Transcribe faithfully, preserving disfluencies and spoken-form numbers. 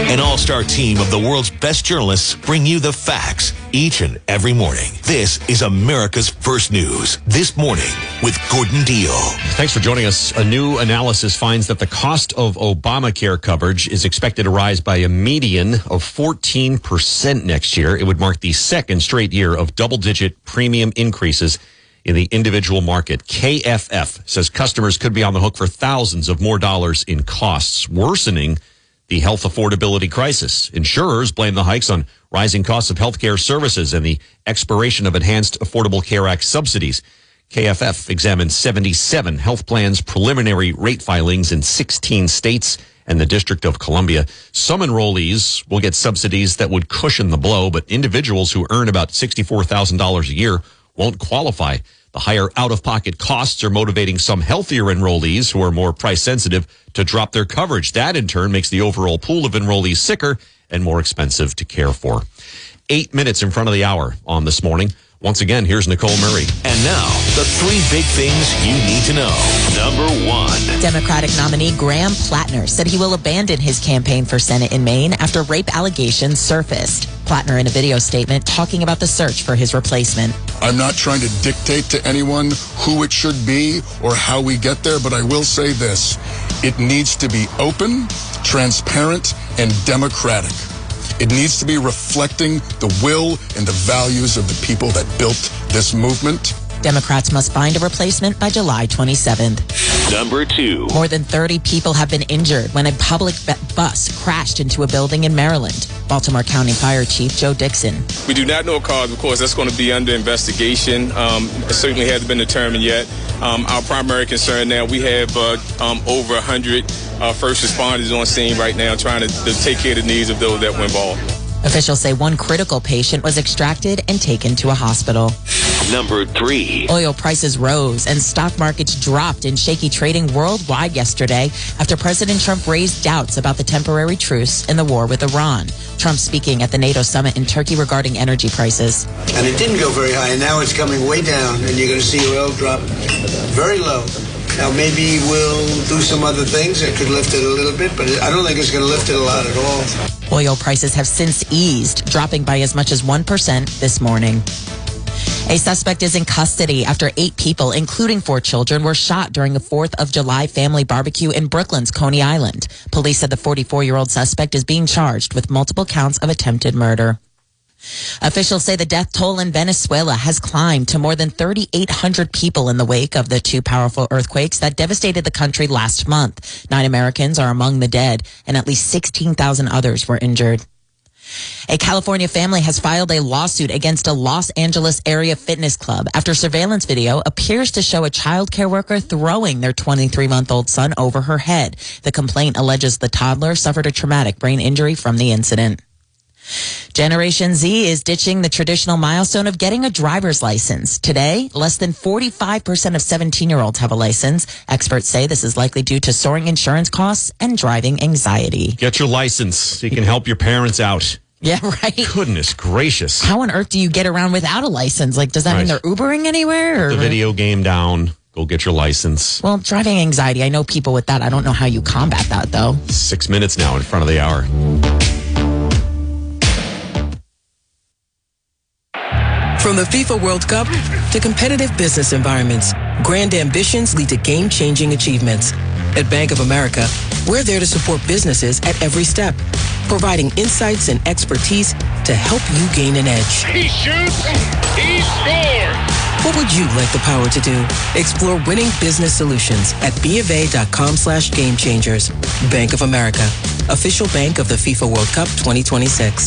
An all-star team of the world's best journalists bring you the facts each and every morning. This is America's First News. This morning with Gordon Deal. Thanks for joining us. A new analysis finds that the cost of Obamacare coverage is expected to rise by a median of fourteen percent next year. It would mark the second straight year of double-digit premium increases in the individual market. K F F says customers could be on the hook for thousands of more dollars in costs, worsening the health affordability crisis. Insurers blame the hikes on rising costs of healthcare services and the expiration of Enhanced Affordable Care Act subsidies. K F F examined seventy-seven health plans' preliminary rate filings in sixteen states and the District of Columbia. Some enrollees will get subsidies that would cushion the blow, but individuals who earn about sixty-four thousand dollars a year won't qualify. The higher out-of-pocket costs are motivating some healthier enrollees who are more price-sensitive to drop their coverage. That, in turn, makes the overall pool of enrollees sicker and more expensive to care for. Eight minutes in front of the hour on This Morning. Once again, here's Nicole Murray. And now, the three big things you need to know. Number one. Democratic nominee Graham Plattner said he will abandon his campaign for Senate in Maine after rape allegations surfaced. Plattner in a video statement talking about the search for his replacement. I'm not trying to dictate to anyone who it should be or how we get there, but I will say this. It needs to be open, transparent, and democratic. It needs to be reflecting the will and the values of the people that built this movement. Democrats must find a replacement by July twenty-seventh. Number two. More than thirty people have been injured when a public bus crashed into a building in Maryland. Baltimore County Fire Chief Joe Dixon. We do not know a cause. Of course, that's going to be under investigation. Um, it certainly hasn't been determined yet. Um, our primary concern now, we have uh, um, over one hundred uh, first responders on scene right now trying to, to take care of the needs of those that were involved. Officials say one critical patient was extracted and taken to a hospital. Number three. Oil prices rose and stock markets dropped in shaky trading worldwide yesterday after President Trump raised doubts about the temporary truce in the war with Iran. Trump speaking at the NATO summit in Turkey regarding energy prices. And it didn't go very high, and now it's coming way down, and you're going to see oil drop very low. Now, maybe we'll do some other things that could lift it a little bit, but I don't think it's going to lift it a lot at all. Oil prices have since eased, dropping by as much as one percent this morning. A suspect is in custody after eight people, including four children, were shot during a fourth of July family barbecue in Brooklyn's Coney Island. Police said the forty-four-year-old suspect is being charged with multiple counts of attempted murder. Officials say the death toll in Venezuela has climbed to more than thirty-eight hundred people in the wake of the two powerful earthquakes that devastated the country last month. Nine Americans are among the dead, and at least sixteen thousand others were injured. A California family has filed a lawsuit against a Los Angeles area fitness club after surveillance video appears to show a child care worker throwing their twenty-three-month-old son over her head. The complaint alleges the toddler suffered a traumatic brain injury from the incident. Generation Z is ditching the traditional milestone of getting a driver's license. Today, less than forty-five percent of seventeen-year-olds have a license. Experts say this is likely due to soaring insurance costs and driving anxiety. Get your license so you can help your parents out. Yeah, right. Goodness gracious. How on earth do you get around without a license? Like, does that Right. mean they're Ubering anywhere? Or? The video game down. Go get your license. Well, driving anxiety, I know people with that. I don't know how you combat that, though. Six minutes now in front of the hour. From the FIFA World Cup to competitive business environments, grand ambitions lead to game-changing achievements. At Bank of America, we're there to support businesses at every step, providing insights and expertise to help you gain an edge. He shoots, he scores! What would you like the power to do? Explore winning business solutions at bofa.com slash game changers. Bank of America, official bank of the FIFA World Cup twenty twenty-six.